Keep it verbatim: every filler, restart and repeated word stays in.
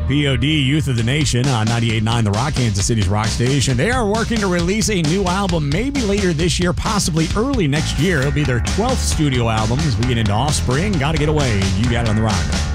P O D, Youth of the Nation, on ninety-eight point nine The Rock, Kansas City's rock station. They are working to release a new album maybe later this year, possibly early next year. It'll be their twelfth studio album as we get into Offspring. Gotta Get Away. You got it on The Rock.